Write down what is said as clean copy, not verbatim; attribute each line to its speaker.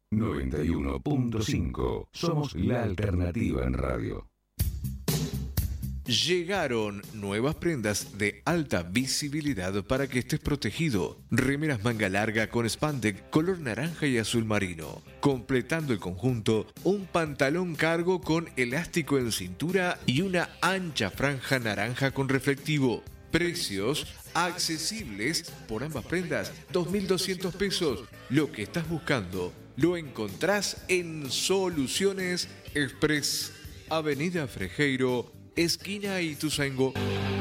Speaker 1: 91.5. Somos la alternativa en radio.
Speaker 2: Llegaron nuevas prendas de alta visibilidad para que estés protegido. Remeras manga larga con spandex color naranja y azul marino. Completando el conjunto, un pantalón cargo con elástico en cintura y una ancha franja naranja con reflectivo. Precios accesibles por ambas prendas, 2.200 pesos. Lo que estás buscando lo encontrás en Soluciones Express, Avenida Frejeiro, esquina Ituzaingó.